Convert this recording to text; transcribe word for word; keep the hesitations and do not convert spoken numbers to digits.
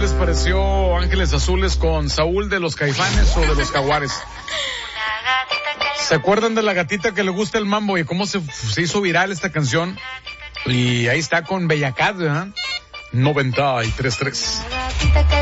les pareció Ángeles Azules con Saúl de los Caifanes o de los Jaguares? ¿Se acuerdan de la gatita que le gusta el mambo y cómo se, se hizo viral esta canción? Y ahí está con Bellacat, ¿verdad? noventa y tres punto tres.